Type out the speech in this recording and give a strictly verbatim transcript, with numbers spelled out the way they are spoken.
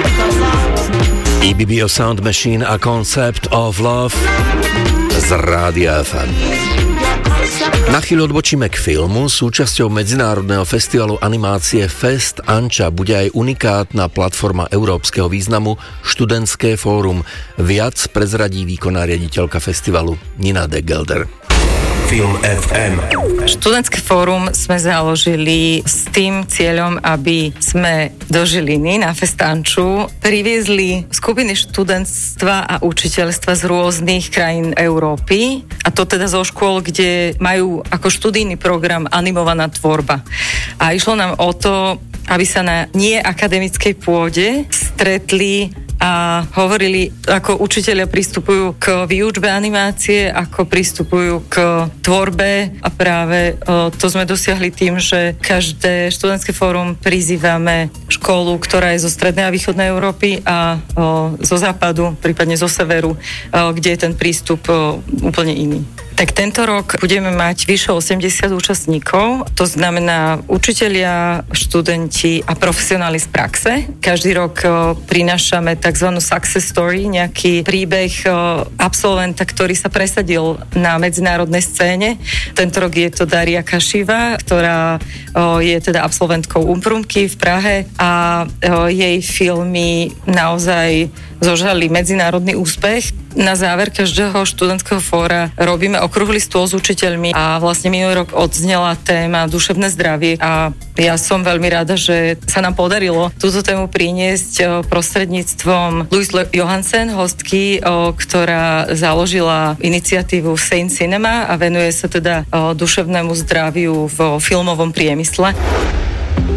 í bé bé ó Sound Machine a Concept of Love z Rádia ef em. Na chvíľu odbočíme k filmu. Súčasťou medzinárodného festivalu animácie Fest Anča bude aj unikátna platforma európskeho významu Študentské fórum. Viac prezradí výkonná riaditeľka festivalu Nina de Gelder. Film ef em. Študentské fórum sme založili s tým cieľom, aby sme do Žiliny na Festanču priviezli skupiny študentstva a učiteľstva z rôznych krajín Európy, a to teda zo škôl, kde majú ako študijný program animovaná tvorba. A išlo nám o to, aby sa na neakademickej pôde stretli a hovorili, ako učitelia pristupujú k výučbe animácie, ako pristupujú k tvorbe, a práve o, to sme dosiahli tým, že každé študentské fórum prizývame školu, ktorá je zo strednej a východnej Európy a o, zo západu, prípadne zo severu, o, kde je ten prístup o, úplne iný. Tak tento rok budeme mať vyše osemdesiat účastníkov, to znamená učitelia, študenti a profesionáli z praxe. Každý rok o, prinášame tzv. Success story, nejaký príbeh o, absolventa, ktorý sa presadil na medzinárodnej scéne. Tento rok je to Daria Kašiva, ktorá o, je teda absolventkou Umprumky v Prahe a o, jej filmy naozaj zožali medzinárodný úspech. Na záver každého študentského fóra robíme okrúhly stôl s učiteľmi a vlastne minulý rok odznela téma duševné zdravie a ja som veľmi rada, že sa nám podarilo túto tému priniesť prostredníctvom Louise Johansen, hostky, ktorá založila iniciatívu Sane Cinema a venuje sa teda duševnému zdraviu vo filmovom priemysle.